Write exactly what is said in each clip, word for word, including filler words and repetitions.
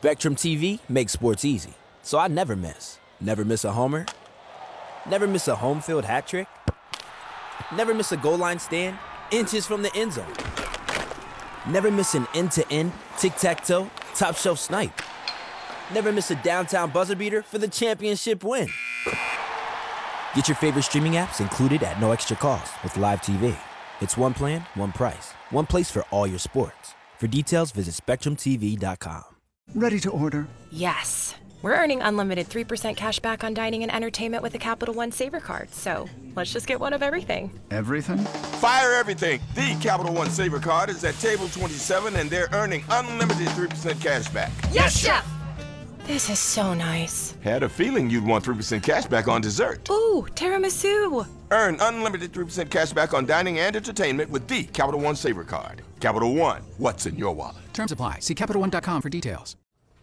Spectrum T V makes sports easy, so I never miss. Never miss a homer. Never miss a home field hat trick. Never miss a goal line stand, inches from the end zone. Never miss an end-to-end, tic-tac-toe, top-shelf snipe. Never miss a downtown buzzer beater for the championship win. Get your favorite streaming apps included at no extra cost with Live T V. It's one plan, one price, one place for all your sports. For details, visit spectrum t v dot com. Ready to order? Yes. We're earning unlimited three percent cash back on dining and entertainment with a Capital One Saver card. So let's just get one of everything. Everything? Fire everything. The Capital One Saver card is at table twenty-seven, and they're earning unlimited three percent cash back. Yes, Chef! This is so nice. Had a feeling you'd want three percent cash back on dessert. Ooh, tiramisu. Earn unlimited three percent cash back on dining and entertainment with the Capital One Saver card. Capital One, what's in your wallet? Terms apply. See Capital One dot com for details.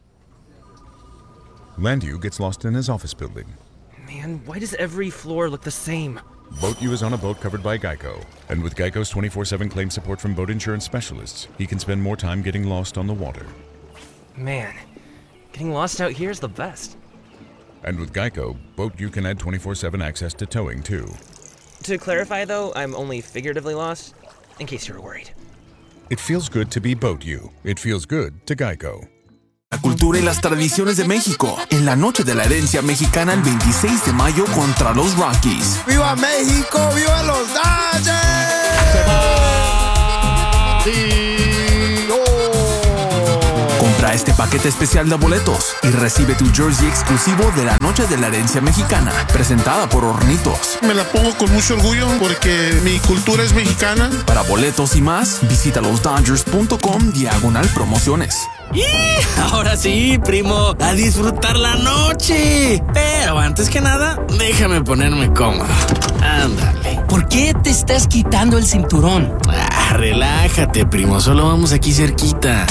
Landu gets lost in his office building. Man, why does every floor look the same? BoatU is on a boat covered by Geico. And with Geico's twenty-four seven claim support from boat insurance specialists, he can spend more time getting lost on the water. Man, getting lost out here is the best. And with Geico, BoatU can add twenty-four seven access to towing, too. To clarify, though, I'm only figuratively lost, in case you were worried. It feels good to be BoatU. It feels good to Geico. La cultura y las tradiciones de México en la noche de la herencia mexicana el veintiséis de mayo contra los Rockies. ¡Viva México! ¡Viva los Dodgers! Compra este paquete especial de boletos y recibe tu jersey exclusivo de la noche de la herencia mexicana, presentada por Hornitos. Me la pongo con mucho orgullo porque mi cultura es mexicana. Para boletos y más, visita los dodgers punto com diagonal promociones. ¡Y! Ahora sí, primo, a disfrutar la noche. Pero antes que nada, déjame ponerme cómodo. Ándale. ¿Por qué te estás quitando el cinturón? Ah, relájate, primo, solo vamos aquí cerquita.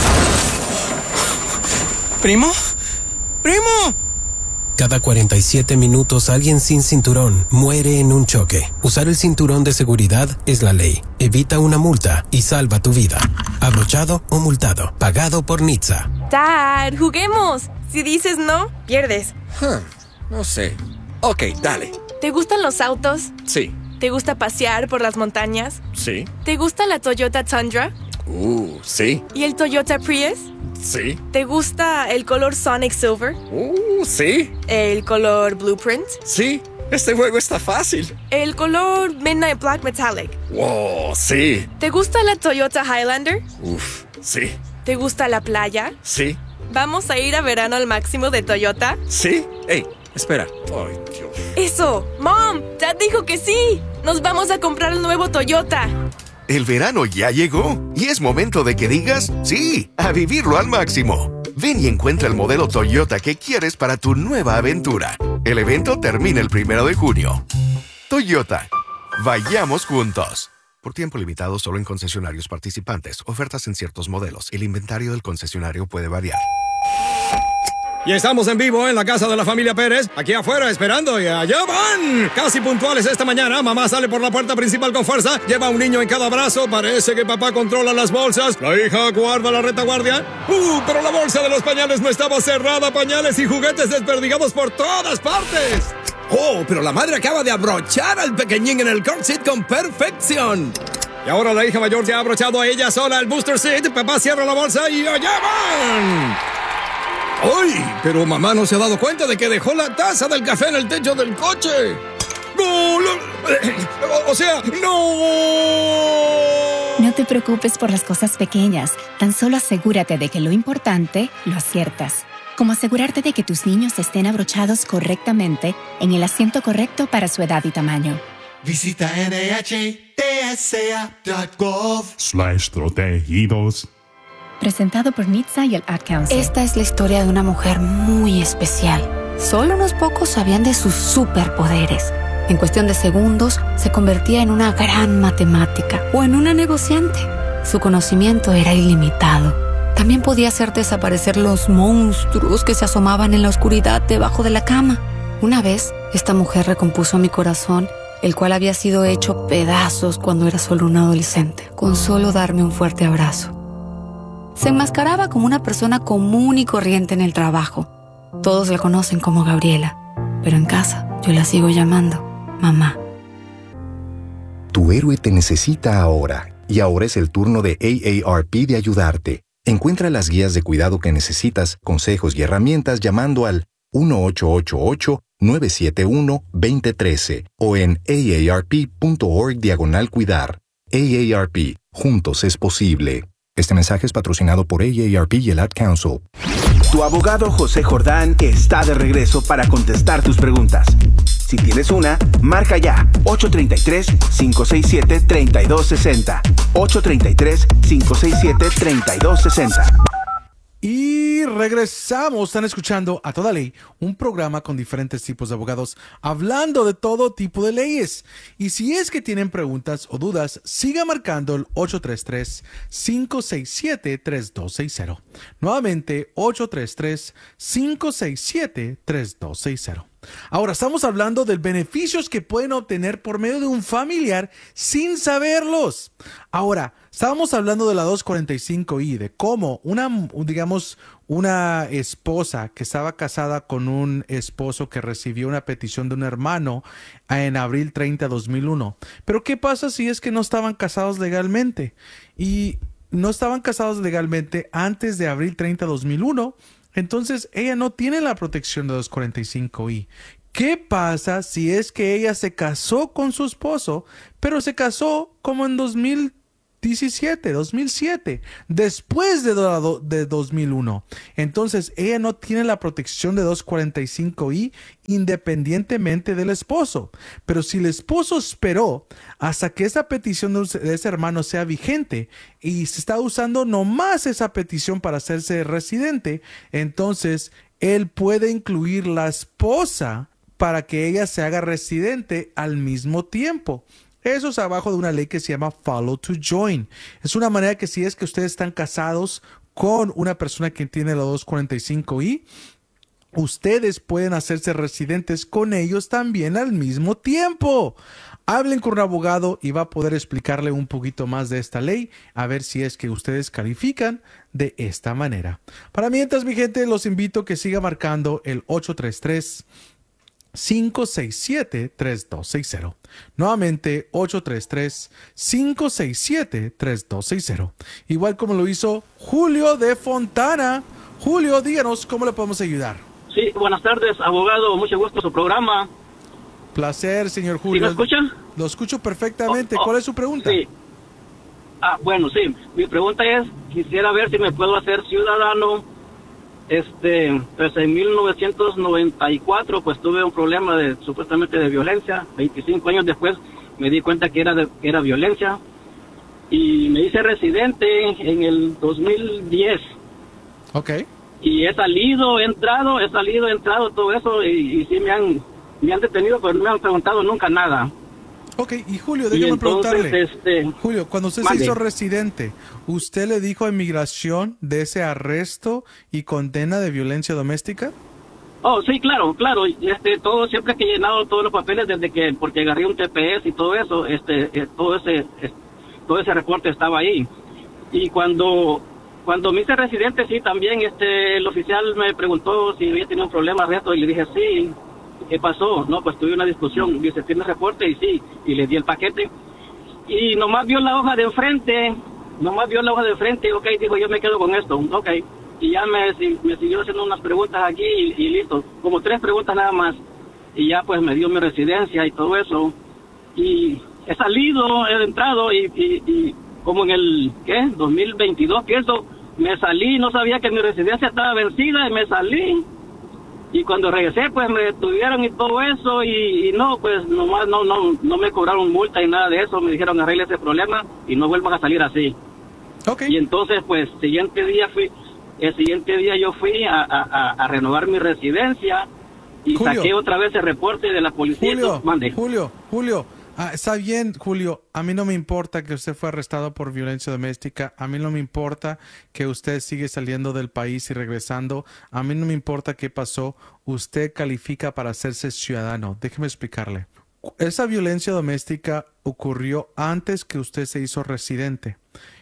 ¿Primo? ¡Primo! Cada cuarenta y siete minutos alguien sin cinturón muere en un choque. Usar el cinturón de seguridad es la ley. Evita una multa y salva tu vida. Abrochado o multado. Pagado por N H T S A. Dad, juguemos. Si dices no, pierdes. Huh, no sé. Ok, dale. ¿Te gustan los autos? Sí. ¿Te gusta pasear por las montañas? Sí. ¿Te gusta la Toyota Tundra? Uh, sí. ¿Y el Toyota Prius? Sí. ¿Te gusta el color Sonic Silver? Uh, sí. ¿El color Blueprint? Sí. Este juego está fácil. ¿El color Midnight Black Metallic? Wow, sí. ¿Te gusta la Toyota Highlander? Uf, sí. ¿Te gusta la playa? Sí. ¿Vamos a ir a verano al máximo de Toyota? Sí. Ey, espera. Ay, Dios. ¡Eso! ¡Mom! ¡Dad dijo que sí! ¡Nos vamos a comprar el nuevo Toyota! El verano ya llegó y es momento de que digas sí, a vivirlo al máximo. Ven y encuentra el modelo Toyota que quieres para tu nueva aventura. El evento termina el primero de junio. Toyota. Vayamos juntos. Por tiempo limitado solo en concesionarios participantes. Ofertas en ciertos modelos. El inventario del concesionario puede variar. Y estamos en vivo en la casa de la familia Pérez, aquí afuera esperando y allá van. Casi puntuales esta mañana, mamá sale por la puerta principal con fuerza, lleva a un niño en cada brazo, parece que papá controla las bolsas, la hija guarda la retaguardia. Uh, pero la bolsa de los pañales no estaba cerrada, pañales y juguetes desperdigados por todas partes. Oh, pero la madre acaba de abrochar al pequeñín en el car seat con perfección. Y ahora la hija mayor ya ha abrochado a ella sola el booster seat, papá cierra la bolsa y allá van. ¡Ay! Pero mamá no se ha dado cuenta de que dejó la taza del café en el techo del coche. ¡No! O sea, ¡no! No te preocupes por las cosas pequeñas. Tan solo asegúrate de que lo importante lo aciertas. Como asegurarte de que tus niños estén abrochados correctamente en el asiento correcto para su edad y tamaño. Visita N H T S A punto gov slash protegidos. Presentado por N H T S A y el Ad Council. Esta es la historia de una mujer muy especial. Solo unos pocos sabían de sus superpoderes. En cuestión de segundos, se convertía en una gran matemática o en una negociante. Su conocimiento era ilimitado. También podía hacer desaparecer los monstruos que se asomaban en la oscuridad debajo de la cama. Una vez, esta mujer recompuso mi corazón, el cual había sido hecho pedazos cuando era solo un adolescente, con solo darme un fuerte abrazo. Se enmascaraba como una persona común y corriente en el trabajo. Todos la conocen como Gabriela, pero en casa yo la sigo llamando mamá. Tu héroe te necesita ahora, y ahora es el turno de A A R P de ayudarte. Encuentra las guías de cuidado que necesitas, consejos y herramientas llamando al uno ocho ocho ocho, nueve siete uno, dos cero uno tres o en aarp.org diagonal cuidar. A A R P, juntos es posible. Este mensaje es patrocinado por A A R P y el Ad Council. Tu abogado José Jordán está de regreso para contestar tus preguntas. Si tienes una, marca ya ocho tres tres, cinco seis siete, tres dos seis cero. ocho tres tres, cinco seis siete, tres dos seis cero. Y regresamos, están escuchando A Toda Ley, un programa con diferentes tipos de abogados hablando de todo tipo de leyes. Y si es que tienen preguntas o dudas, siga marcando el ocho tres tres, cinco seis siete, tres dos seis cero. Nuevamente, ocho tres tres, cinco seis siete, tres dos seis cero. Ahora estamos hablando de beneficios que pueden obtener por medio de un familiar sin saberlos. Ahora, estábamos hablando de la doscientos cuarenta y cinco I, de cómo una, digamos, una esposa que estaba casada con un esposo que recibió una petición de un hermano en abril treinta, dos mil uno. Pero ¿qué pasa si es que no estaban casados legalmente? Y no estaban casados legalmente antes de abril treinta, dos mil uno. Entonces ella no tiene la protección de doscientos cuarenta y cinco I. ¿Qué pasa si es que ella se casó con su esposo, pero se casó como en dos mil diecisiete, dos mil siete, después de, do, de dos mil uno? Entonces ella no tiene la protección de doscientos cuarenta y cinco I independientemente del esposo. Pero si el esposo esperó hasta que esa petición de ese hermano sea vigente y se está usando nomás esa petición para hacerse residente, entonces él puede incluir la esposa para que ella se haga residente al mismo tiempo. Eso es abajo de una ley que se llama Follow to Join. Es una manera que si es que ustedes están casados con una persona que tiene la doscientos cuarenta y cinco I, ustedes pueden hacerse residentes con ellos también al mismo tiempo. Hablen con un abogado y va a poder explicarle un poquito más de esta ley, a ver si es que ustedes califican de esta manera. Para mientras, mi gente, los invito a que siga marcando el ocho tres tres, cinco seis siete, tres dos seis cero. Nuevamente, ocho tres tres, cinco seis siete, tres dos seis cero. Igual como lo hizo Julio de Fontana. Julio, díganos cómo le podemos ayudar. Sí, buenas tardes, abogado. Mucho gusto su programa. Placer, señor Julio. ¿Sí me escuchan? Lo escucho perfectamente. Oh, oh, ¿Cuál es su pregunta? Sí. Ah, bueno, sí. Mi pregunta es, quisiera ver si me puedo hacer ciudadano. Este, pues en mil novecientos noventa y cuatro, pues tuve un problema de supuestamente de violencia. veinticinco años después me di cuenta que era, de, que era violencia. Y me hice residente en el dos mil diez. Ok. Y he salido, he entrado, he salido, he entrado, todo eso, y, y sí me han, me han detenido, pero no me han preguntado nunca nada. Ok, y Julio, déjame entonces, preguntarle. Este, Julio, cuando usted mande. se hizo residente, ¿usted le dijo a inmigración de ese arresto y condena de violencia doméstica? Oh, sí, claro, claro. Este, todo, siempre que he llenado todos los papeles desde que, porque agarré un T P S y todo eso, este, eh, todo ese, eh, todo ese reporte estaba ahí. Y cuando, cuando me hice residente, sí, también, este, el oficial me preguntó si había tenido un problema de esto y le dije sí. ¿Qué pasó? No, pues tuve una discusión. Dice, ¿tienes reporte? Y sí, y le di el paquete. Y nomás vio la hoja de enfrente, nomás vio la hoja de enfrente, ok, dijo, yo me quedo con esto, ok. Y ya me, me siguió haciendo unas preguntas aquí y, y listo, como tres preguntas nada más. Y ya pues me dio mi residencia y todo eso. Y he salido, he entrado y, y, y como en el, ¿qué? dos mil veintidós, pienso, me salí, no sabía que mi residencia estaba vencida y me salí. Y cuando regresé, pues me detuvieron y todo eso, y, y no, pues nomás no, no, no me cobraron multa y nada de eso, me dijeron arregle ese problema y no vuelvan a salir así. Okay. Y entonces, pues, siguiente día fui, el siguiente día yo fui a, a, a renovar mi residencia y Julio, saqué otra vez el reporte de la policía. Julio, Mande. Julio, Julio, ah, está bien, Julio, a mí no me importa que usted fue arrestado por violencia doméstica, a mí no me importa que usted sigue saliendo del país y regresando, a mí no me importa qué pasó, usted califica para hacerse ciudadano. Déjeme explicarle. Esa violencia doméstica ocurrió antes que usted se hizo residente.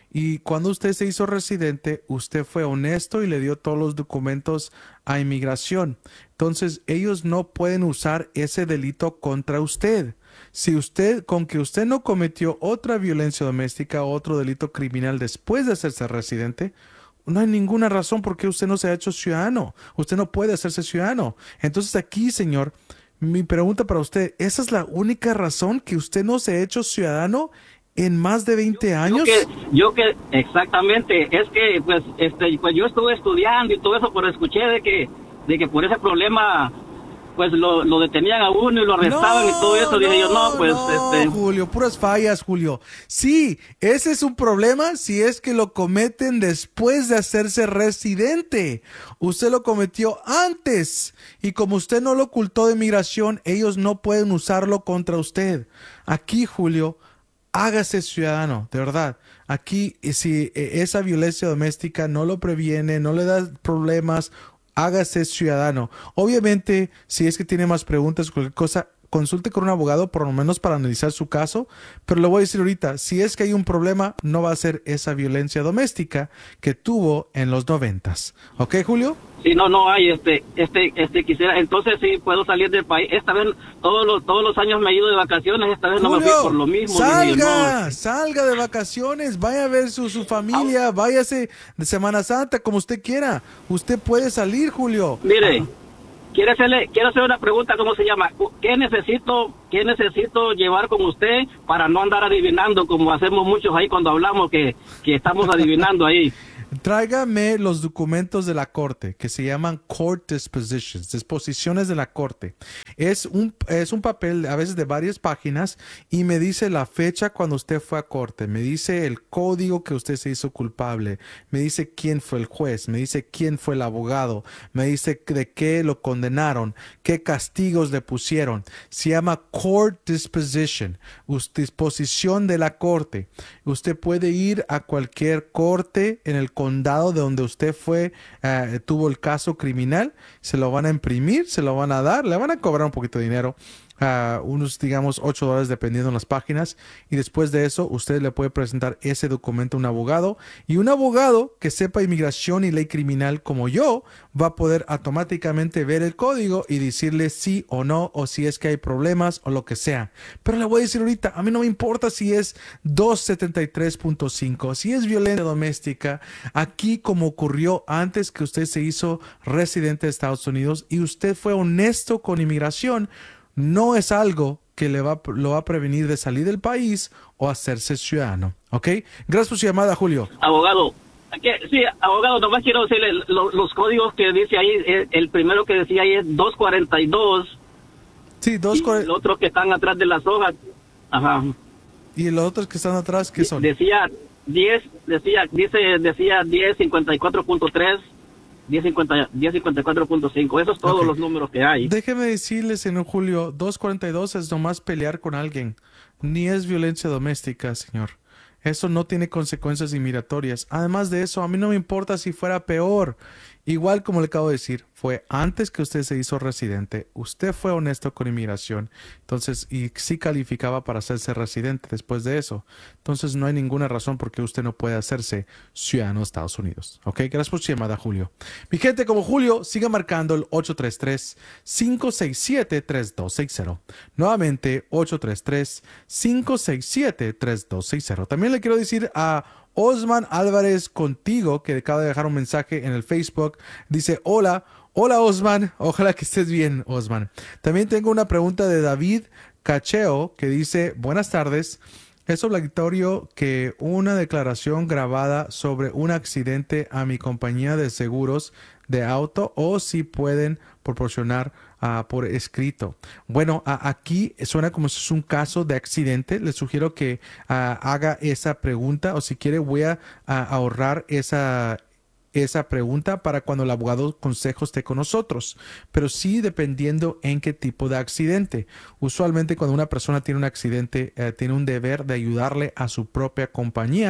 Y cuando usted se hizo residente, usted fue honesto y le dio todos los documentos a inmigración. Entonces, ellos no pueden usar ese delito contra usted. Si usted, con que usted no cometió otra violencia doméstica o otro delito criminal después de hacerse residente, no hay ninguna razón por qué usted no se ha hecho ciudadano. Usted no puede hacerse ciudadano. Entonces aquí, señor, mi pregunta para usted, ¿esa es la única razón que usted no se ha hecho ciudadano en más de veinte años? Yo que, yo que exactamente, es que pues este pues yo estuve estudiando y todo eso, pero escuché de que de que por ese problema pues lo, lo detenían a uno y lo arrestaban no, y todo eso. Dije no, yo, no, pues no, este... Julio, puras fallas, Julio. Sí, ese es un problema si es que lo cometen después de hacerse residente. Usted lo cometió antes y como usted no lo ocultó de inmigración, ellos no pueden usarlo contra usted. Aquí, Julio, hágase ciudadano, de verdad. Aquí, si esa violencia doméstica no lo previene, no le da problemas, hágase ciudadano. Obviamente, si es que tiene más preguntas, cualquier cosa, consulte con un abogado, por lo menos para analizar su caso. Pero le voy a decir ahorita, si es que hay un problema, no va a ser esa violencia doméstica que tuvo en los noventas. ¿Ok, Julio? Sí, no, no hay, este, este, este, quisiera, entonces sí puedo salir del país. Esta vez, todos los, todos los años me he ido de vacaciones, esta vez Julio, no me fui por lo mismo. Salga, no. salga de vacaciones, vaya a ver su, su familia, váyase de Semana Santa, como usted quiera. Usted puede salir, Julio. Mire, ah. quiero hacerle, quiero hacer una pregunta, ¿cómo se llama? ¿Qué necesito, qué necesito llevar con usted para no andar adivinando como hacemos muchos ahí cuando hablamos que, que estamos adivinando ahí? Tráigame los documentos de la corte que se llaman court dispositions, disposiciones de la corte. Es un, es un papel a veces de varias páginas y me dice la fecha cuando usted fue a corte, me dice el código que usted se hizo culpable, me dice quién fue el juez, me dice quién fue el abogado, me dice de qué lo condenaron, qué castigos le pusieron. Se llama court disposition, disposición de la corte. Usted puede ir a cualquier corte en el condado de donde usted fue, uh, tuvo el caso criminal, se lo van a imprimir, se lo van a dar, le van a cobrar un poquito de dinero, uh, unos digamos ocho dólares dependiendo de las páginas, y después de eso usted le puede presentar ese documento a un abogado, y un abogado que sepa inmigración y ley criminal como yo va a poder automáticamente ver el código y decirle sí o no, o si es que hay problemas o lo que sea. Pero le voy a decir ahorita, a mí no me importa si es doscientos setenta y tres punto cinco, si es violencia doméstica, aquí como ocurrió antes que usted se hizo residente de Estados Unidos y usted fue honesto con inmigración, no es algo que le va, lo va a prevenir de salir del país o hacerse ciudadano. ¿Ok? Gracias por su llamada, Julio. Abogado. Que, sí, abogado, nomás quiero decirle lo, los códigos que dice ahí. El, el primero que decía ahí es doscientos cuarenta y dos. Sí, doscientos cuarenta y dos. Y los otros que están atrás de las hojas. Ajá. ¿Y los otros que están atrás qué son? Decía diez, decía, dice, decía diez cincuenta y cuatro punto tres. diez cincuenta y cuatro punto cinco, esos son todos okay. Los números que hay. Déjeme decirle, señor Julio, doscientos cuarenta y dos es nomás pelear con alguien, ni es violencia doméstica, señor. Eso no tiene consecuencias inmigratorias. Además de eso, a mí no me importa si fuera peor. Igual como le acabo de decir, fue antes que usted se hizo residente, usted fue honesto con inmigración, entonces, y sí calificaba para hacerse residente después de eso. Entonces no hay ninguna razón por qué usted no puede hacerse ciudadano de Estados Unidos. Ok, gracias por su llamada, Julio. Mi gente, como Julio, siga marcando el ocho tres tres, cinco seis siete, tres dos seis cero. Nuevamente, ocho tres tres, cinco seis siete, tres dos seis cero. También le quiero decir a Osman Álvarez Contigo, que acaba de dejar un mensaje en el Facebook. Dice, hola, hola Osman, ojalá que estés bien, Osman. También tengo una pregunta de David Cacheo, que dice, buenas tardes. Es obligatorio que una declaración grabada sobre un accidente a mi compañía de seguros de auto o si pueden proporcionar uh, por escrito. Bueno, uh, aquí suena como si es un caso de accidente. Les sugiero que uh, haga esa pregunta o si quiere voy a uh, ahorrar esa esa pregunta para cuando el abogado consejo esté con nosotros, pero sí dependiendo en qué tipo de accidente. Usualmente cuando una persona tiene un accidente, eh, tiene un deber de ayudarle a su propia compañía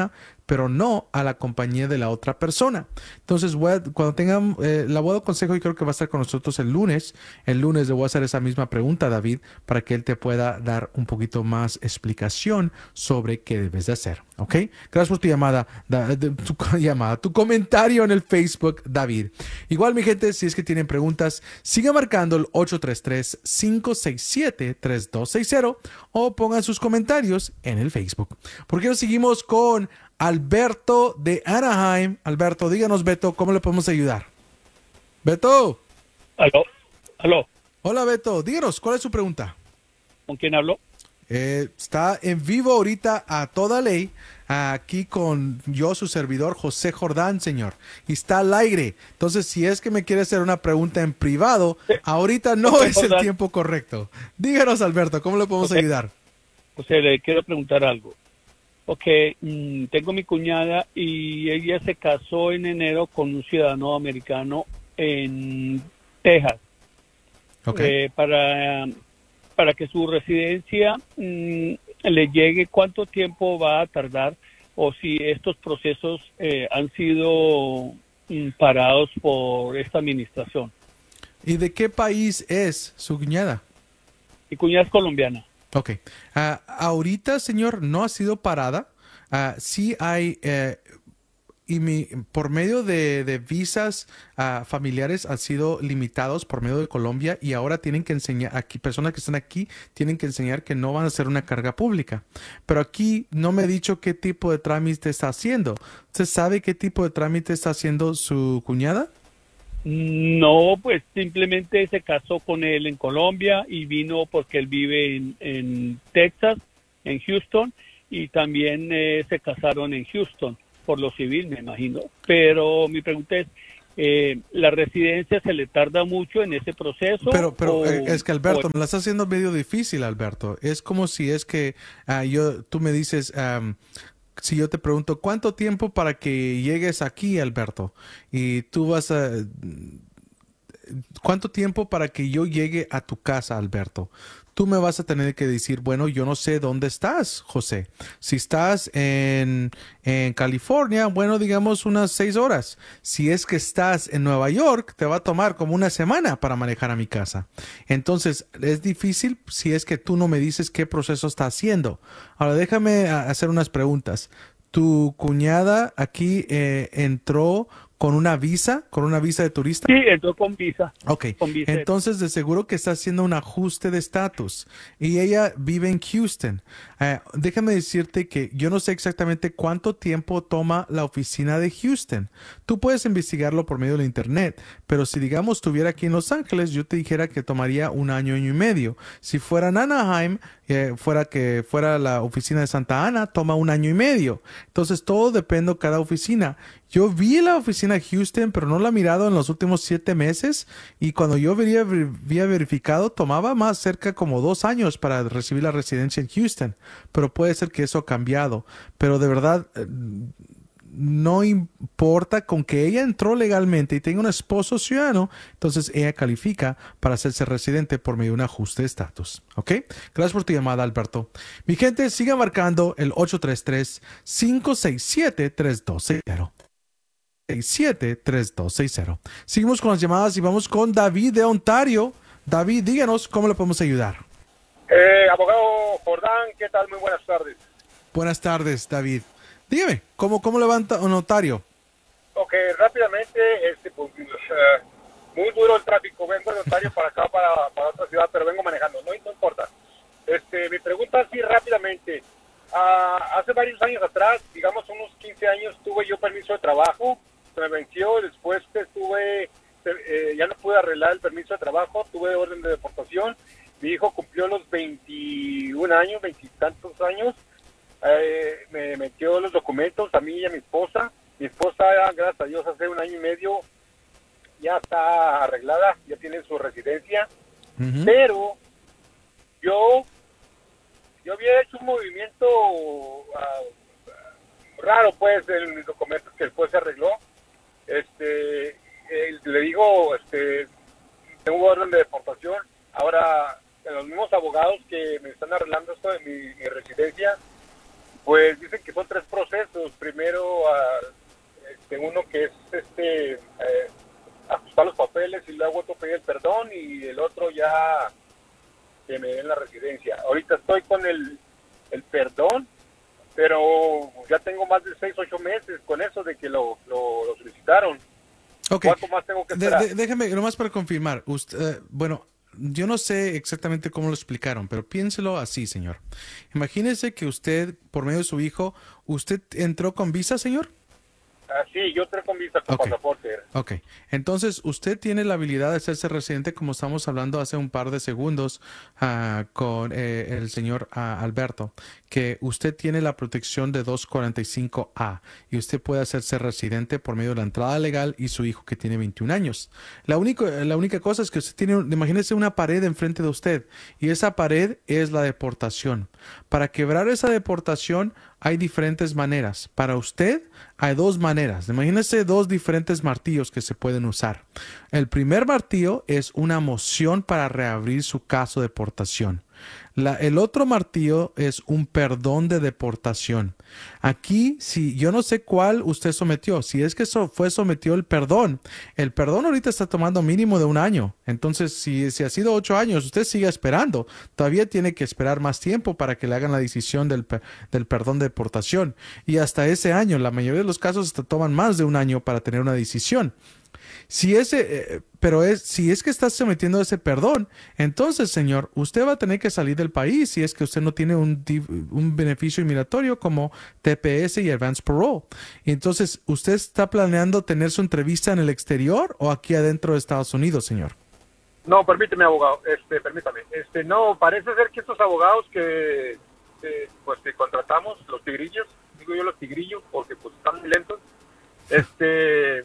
pero no a la compañía de la otra persona. Entonces, voy a, cuando tengan eh, el abogado consejo, y creo que va a estar con nosotros el lunes, el lunes le voy a hacer esa misma pregunta a David para que él te pueda dar un poquito más explicación sobre qué debes de hacer. ¿Ok? Gracias por tu llamada, da, de, tu llamada, tu comentario en el Facebook, David. Igual, mi gente, si es que tienen preguntas, sigan marcando el ocho tres tres, cinco seis siete, tres dos seis cero o pongan sus comentarios en el Facebook. Porque nos seguimos con Alberto de Anaheim. Alberto, díganos, Beto, ¿cómo le podemos ayudar? Beto. Aló, aló. Hola, Beto. Díganos, ¿cuál es su pregunta? ¿Con quién hablo? Eh, está en vivo ahorita a toda ley, aquí con yo, su servidor, José Jordán, señor. Y está al aire. Entonces, si es que me quiere hacer una pregunta en privado, sí. ahorita no José es Jordán. El tiempo correcto. Díganos, Alberto, ¿cómo le podemos José, ayudar? José, le quiero preguntar algo. Ok, mmm, tengo mi cuñada y ella se casó en enero con un ciudadano americano en Texas. Okay. Eh, para... para que su residencia mmm, le llegue, ¿cuánto tiempo va a tardar? O si estos procesos eh, han sido mmm, parados por esta administración. ¿Y de qué país es su cuñada? Mi cuñada es colombiana. Ok. Uh, ahorita, señor, no ha sido parada. Uh, sí hay... Eh, Y mi, por medio de, de visas uh, familiares han sido limitados por medio de Colombia y ahora tienen que enseñar, aquí personas que están aquí tienen que enseñar que no van a ser una carga pública. Pero aquí no me ha dicho qué tipo de trámite está haciendo. ¿Usted sabe qué tipo de trámite está haciendo su cuñada? No, pues simplemente se casó con él en Colombia y vino porque él vive en, en Texas, en Houston, y también eh, se casaron en Houston. Por lo civil, me imagino. Pero mi pregunta es, eh, ¿la residencia se le tarda mucho en ese proceso? Pero, pero o, es que, Alberto, o... me la está haciendo medio difícil, Alberto. Es como si es que uh, yo, tú me dices, um, si yo te pregunto, ¿cuánto tiempo para que llegues aquí, Alberto? Y tú vas a... ¿Cuánto tiempo para que yo llegue a tu casa, Alberto? Tú me vas a tener que decir, bueno, yo no sé dónde estás, José. Si estás en, en California, bueno, digamos unas seis horas. Si es que estás en Nueva York, te va a tomar como una semana para manejar a mi casa. Entonces, es difícil si es que tú no me dices qué proceso está haciendo. Ahora, déjame hacer unas preguntas. ¿Tu cuñada aquí eh, entró con una visa, con una visa de turista? Sí, entró con visa. Ok, con visa. Entonces de seguro que está haciendo un ajuste de estatus y ella vive en Houston. Uh, déjame decirte que yo no sé exactamente cuánto tiempo toma la oficina de Houston. Tú puedes investigarlo por medio del internet, pero si digamos estuviera aquí en Los Ángeles, yo te dijera que tomaría un año, año y medio. Si fuera en Anaheim, eh, fuera que fuera la oficina de Santa Ana, toma un año y medio. Entonces todo depende de cada oficina. Yo vi la oficina de Houston, pero no la he mirado en los últimos siete meses. Y cuando yo había, había verificado, tomaba más cerca como dos años para recibir la residencia en Houston. Pero puede ser que eso ha cambiado. Pero de verdad, no importa, con que ella entró legalmente y tenga un esposo ciudadano, entonces ella califica para hacerse residente por medio de un ajuste de estatus. ¿Ok? Gracias por tu llamada, Alberto. Mi gente, siga marcando el ocho tres tres, cinco seis siete, tres dos seis cero. siete tres dos seis cero. Seguimos con las llamadas y vamos con David de Ontario. David, díganos cómo le podemos ayudar. Eh, abogado Jordán, ¿qué tal? Muy buenas tardes. Buenas tardes, David. Dígame, ¿cómo, cómo levanta un notario? Ok, rápidamente, este, pues, uh, muy duro el tráfico. Vengo de Ontario para acá, para, para otra ciudad, pero vengo manejando, no, no importa. Este, mi pregunta así rápidamente. Uh, hace varios años atrás, digamos unos quince años, tuve yo permiso de trabajo. Se me venció, después estuve, eh, ya no pude arreglar el permiso de trabajo, tuve orden de deportación. Mi hijo cumplió los veintiún años, veintitantos años, eh, me metió los documentos a mí y a mi esposa. Mi esposa, gracias a Dios, hace un año y medio ya está arreglada, ya tiene su residencia, uh-huh. Pero yo, yo había hecho un movimiento uh, raro, pues, en mis documentos que después se arregló. Este, eh, le digo, este, tengo orden de deportación. Ahora, los mismos abogados que me están arreglando esto de mi, mi residencia, Pues dicen que son tres procesos. Primero, uh, este, uno que es este eh, ajustar los papeles y luego otro pedir el perdón y el otro ya que me den la residencia. Ahorita estoy con el, el perdón, pero ya tengo más de seis, ocho meses con eso de que lo, lo, lo solicitaron. Okay. ¿Cuánto más tengo que esperar? De, de, déjeme, nomás para confirmar. Usted, uh, bueno, yo no sé exactamente cómo lo explicaron, pero piénselo así, señor. Imagínese que usted, por medio de su hijo, ¿usted entró con visa, señor? Ah, sí, yo entré con visa, con okay. pasaporte. Ok, entonces usted tiene la habilidad de hacerse residente, como estamos hablando hace un par de segundos uh, con eh, el señor uh, Alberto, que usted tiene la protección de doscientos cuarenta y cinco A y usted puede hacerse residente por medio de la entrada legal y su hijo que tiene veintiún años. La, único, la única cosa es que usted tiene, imagínese una pared enfrente de usted y esa pared es la deportación. Para quebrar esa deportación hay diferentes maneras. Para usted hay dos maneras. Imagínese dos diferentes martillos que se pueden usar. El primer martillo es una moción para reabrir su caso de deportación. La, el otro martillo es un perdón de deportación. Aquí, si yo no sé cuál usted sometió, si es que eso fue sometido el perdón, el perdón ahorita está tomando mínimo de un año. Entonces, si, si ha sido ocho años, usted sigue esperando. Todavía tiene que esperar más tiempo para que le hagan la decisión del, del perdón de deportación. Y hasta ese año, la mayoría de los casos hasta toman más de un año para tener una decisión. Si ese, eh, pero es, si es que está sometiendo ese perdón, entonces, señor, usted va a tener que salir del país si es que usted no tiene un, un beneficio inmigratorio como T P S y Advance Parole. Entonces, ¿usted está planeando tener su entrevista en el exterior o aquí adentro de Estados Unidos, señor? No, permíteme, abogado. Este, permítame. Este, no, parece ser que estos abogados que, que pues que contratamos, los tigrillos, digo yo los tigrillos porque pues están muy lentos, este...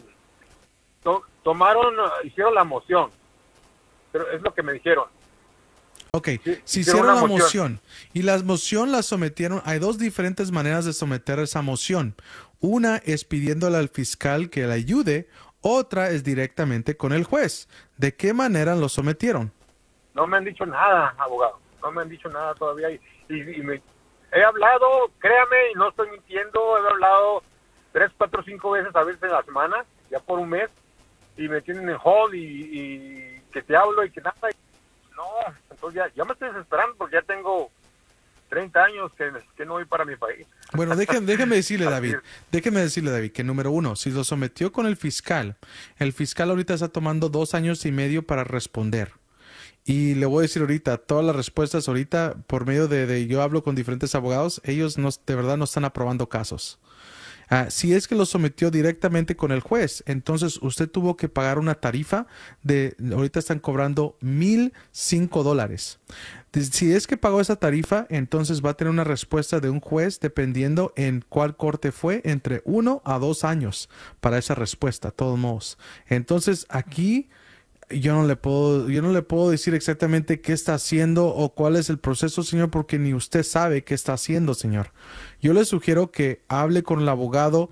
To, tomaron, hicieron la moción, pero es lo que me dijeron. Ok, sí, si hicieron la moción. moción y la moción la sometieron, hay dos diferentes maneras de someter esa moción. Una es pidiéndole al fiscal que le ayude, otra es directamente con el juez. ¿De qué manera lo sometieron? No me han dicho nada, abogado, no me han dicho nada todavía. Y, y, y me, he hablado, créame, y no estoy mintiendo, he hablado tres, cuatro, cinco veces a veces en la semana, ya por un mes. Y me tienen en hold y, y que te hablo y que nada. Y no, entonces ya, ya me estoy desesperando porque ya tengo treinta años que, que no voy para mi país. Bueno, déjeme, déjeme decirle, David, déjeme decirle, David, que número uno, si lo sometió con el fiscal, el fiscal ahorita está tomando dos años y medio para responder. Y le voy a decir ahorita, todas las respuestas ahorita, por medio de, de yo hablo con diferentes abogados, ellos no, de verdad no están aprobando casos. Uh, si es que lo sometió directamente con el juez, entonces usted tuvo que pagar una tarifa de, ahorita están cobrando mil cinco dólares. Si es que pagó esa tarifa, entonces va a tener una respuesta de un juez dependiendo en cuál corte fue, entre uno a dos años para esa respuesta, de todos modos. Entonces aquí yo no le puedo, yo no le puedo decir exactamente qué está haciendo o cuál es el proceso, señor, porque ni usted sabe qué está haciendo, señor. Yo le sugiero que hable con el abogado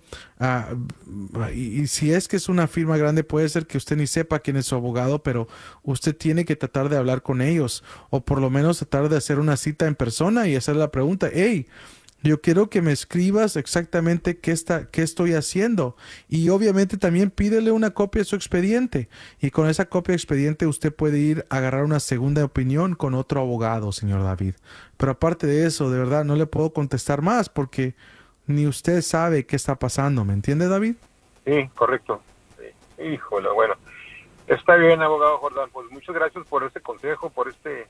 uh, y, y si es que es una firma grande, puede ser que usted ni sepa quién es su abogado, pero usted tiene que tratar de hablar con ellos o por lo menos tratar de hacer una cita en persona y hacer la pregunta, hey, yo quiero que me escribas exactamente qué, está, qué estoy haciendo. Y obviamente también pídele una copia de su expediente. Y con esa copia de expediente usted puede ir a agarrar una segunda opinión con otro abogado, señor David. Pero aparte de eso, de verdad, no le puedo contestar más porque ni usted sabe qué está pasando. ¿Me entiende, David? Sí, correcto. Sí. Híjole, bueno. Está bien, abogado Jordán. Pues muchas gracias por este consejo, por este...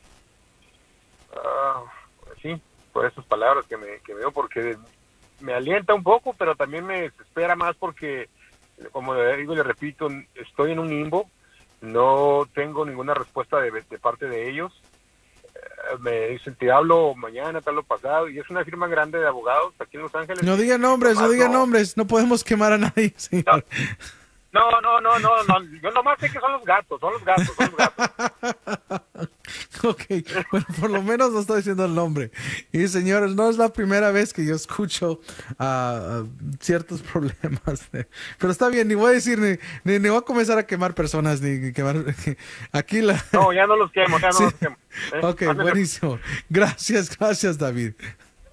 Uh, sí. por esas palabras que me, que me dio, porque me alienta un poco, pero también me desespera más porque, como le digo y le repito, estoy en un limbo, no tengo ninguna respuesta de, de parte de ellos. Eh, me dicen, te hablo mañana, te hablo pasado, y es una firma grande de abogados aquí en Los Ángeles. No diga nombres, no diga no. nombres, no podemos quemar a nadie, señor. No, no, no, no, no, yo nomás sé que son los gatos, son los gatos, son los gatos. Ok, bueno, por lo menos no estoy diciendo el nombre. Y señores, no es la primera vez que yo escucho uh, uh, ciertos problemas. De... Pero está bien, ni voy a decir, ni, ni, ni voy a comenzar a quemar personas, ni, ni quemar... Aquí la... No, ya no los quemo, ya no sí. los quemo. ¿Eh? Ok, buenísimo. Gracias, gracias, David.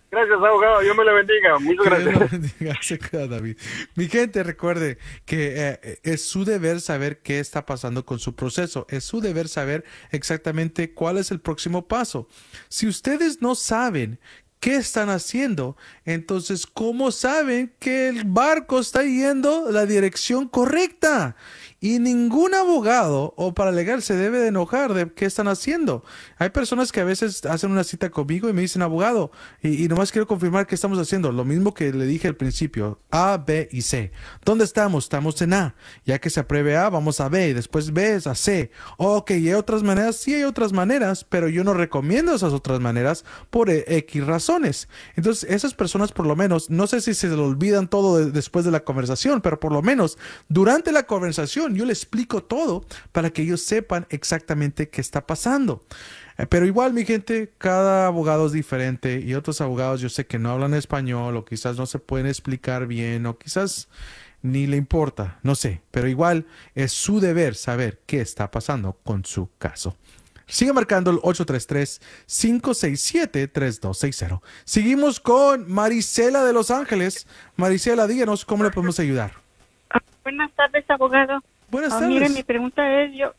Gracias, abogado. Dios me le bendiga. Muchas Que gracias. Dios lo bendiga. Se queda, David. Mi gente, recuerde que eh, es su deber saber qué está pasando con su proceso. Es su deber saber exactamente cuál es el próximo paso. Si ustedes no saben qué están haciendo, entonces, ¿cómo saben que el barco está yendo la dirección correcta? Y ningún abogado o paralegal se debe de enojar de qué están haciendo. Hay personas que a veces hacen una cita conmigo y me dicen, abogado, y, y nomás quiero confirmar qué estamos haciendo. Lo mismo que le dije al principio, A, B y C. ¿Dónde estamos? Estamos en A. Ya que se apruebe A, vamos a B y después B es a C. Ok, ¿y hay otras maneras? Sí hay otras maneras, pero yo no recomiendo esas otras maneras por X razones. Entonces, esas personas por lo menos, no sé si se lo olvidan todo de, después de la conversación, pero por lo menos durante la conversación yo le explico todo para que ellos sepan exactamente qué está pasando. Eh, pero igual, mi gente, cada abogado es diferente y otros abogados yo sé que no hablan español o quizás no se pueden explicar bien o quizás ni le importa, no sé. Pero igual es su deber saber qué está pasando con su caso. Sigue marcando el ocho tres tres, cinco seis siete, tres dos seis cero. Seguimos con Marisela de Los Ángeles. Marisela, díganos cómo le podemos ayudar. Buenas tardes, abogado. Buenas Ah, tardes. mire, mi pregunta es, yo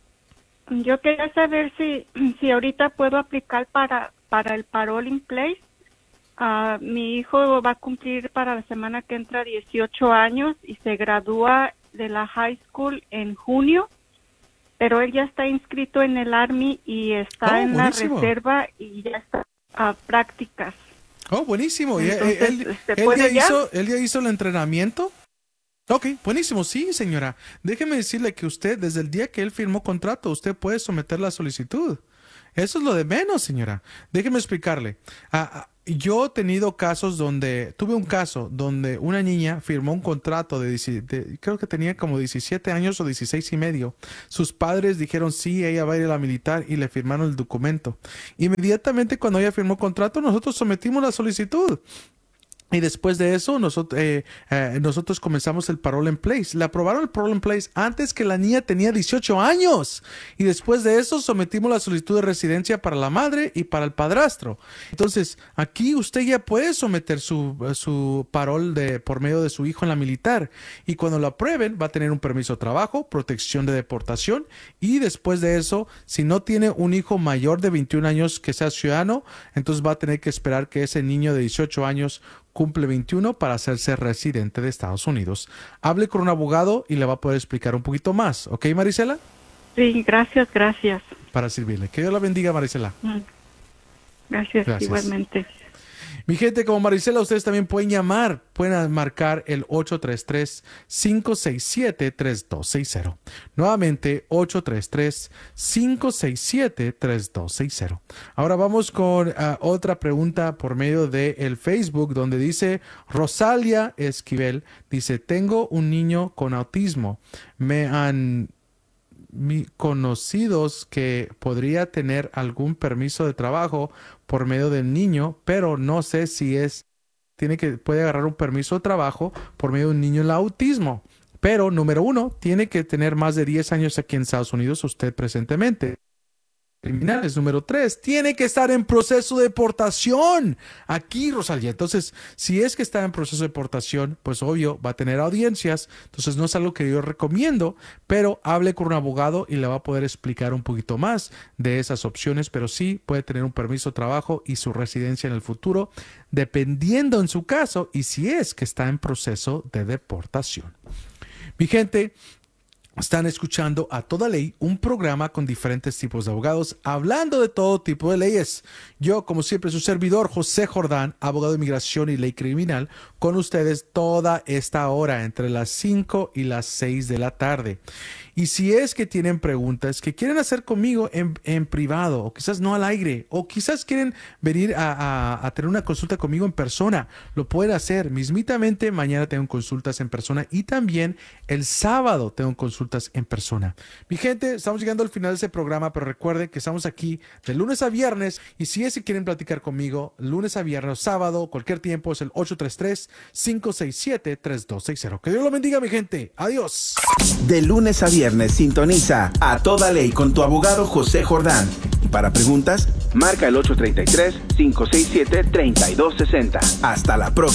yo quería saber si si ahorita puedo aplicar para para el parole in place. Ah, mi hijo va a cumplir para la semana que entra dieciocho años y se gradúa de la high school en junio, pero él ya está inscrito en el Army y está Oh, en buenísimo. la reserva y ya está a prácticas. Oh, buenísimo. ¿Y Entonces, él, él- ¿se él puede ya ya? hizo, él ya hizo el entrenamiento? Ok, buenísimo. Sí, señora. Déjeme decirle que usted, desde el día que él firmó contrato, usted puede someter la solicitud. Eso es lo de menos, señora. Déjeme explicarle. Ah, ah, yo he tenido casos donde, tuve un caso donde una niña firmó un contrato de, dieci- de- creo que tenía como diecisiete años o dieciséis y medio. Sus padres dijeron sí, ella va a ir a la militar y le firmaron el documento. Inmediatamente cuando ella firmó contrato, nosotros sometimos la solicitud. Y después de eso, nosotros, eh, eh, nosotros comenzamos el parole in place. Le aprobaron el parole in place antes que la niña tenía dieciocho años. Y después de eso, sometimos la solicitud de residencia para la madre y para el padrastro. Entonces, aquí usted ya puede someter su, su parole de, por medio de su hijo en la militar. Y cuando lo aprueben, va a tener un permiso de trabajo, protección de deportación. Y después de eso, si no tiene un hijo mayor de veintiún años que sea ciudadano, entonces va a tener que esperar que ese niño de dieciocho años cumple veintiuno para hacerse residente de Estados Unidos. Hable con un abogado y le va a poder explicar un poquito más. ¿Ok, Marisela? Sí, gracias, gracias. Para servirle. Que Dios la bendiga, Marisela. Mm. Gracias, Gracias. igualmente. Mi gente, como Marisela, ustedes también pueden llamar, pueden marcar el ocho tres tres, cinco seis siete, tres dos seis cero. Nuevamente, ocho tres tres, cinco seis siete, tres dos seis cero. Ahora vamos con uh, otra pregunta por medio de el Facebook, donde dice Rosalia Esquivel, dice, tengo un niño con autismo. Me han mi conocidos que podría tener algún permiso de trabajo por medio del niño, pero no sé si es tiene que puede agarrar un permiso de trabajo por medio de un niño en el autismo. Pero número uno, tiene que tener más de diez años aquí en Estados Unidos usted presentemente. Criminales. Número tres, tiene que estar en proceso de deportación aquí, Rosalía. Entonces, si es que está en proceso de deportación, pues obvio, va a tener audiencias. Entonces, no es algo que yo recomiendo, pero hable con un abogado y le va a poder explicar un poquito más de esas opciones, pero sí puede tener un permiso de trabajo y su residencia en el futuro, dependiendo en su caso y si es que está en proceso de deportación. Mi gente, están escuchando A Toda Ley, un programa con diferentes tipos de abogados, hablando de todo tipo de leyes. Yo, como siempre, su servidor, José Jordán, abogado de inmigración y ley criminal, con ustedes toda esta hora, entre las cinco y las seis de la tarde. Y si es que tienen preguntas que quieren hacer conmigo en, en privado, o quizás no al aire, o quizás quieren venir a, a, a tener una consulta conmigo en persona, lo pueden hacer. Mismitamente, mañana tengo consultas en persona y también el sábado tengo consultas en persona. Mi gente, estamos llegando al final de ese programa, pero recuerden que estamos aquí de lunes a viernes y si es que quieren platicar conmigo, lunes a viernes, sábado, cualquier tiempo, es el ocho tres tres, cinco seis siete, tres dos seis cero. Que Dios lo bendiga, mi gente. Adiós. De lunes a viernes sintoniza A Toda Ley con tu abogado José Jordán. Y para preguntas, Marca el ocho tres tres, cinco seis siete, tres dos seis cero. Hasta la próxima.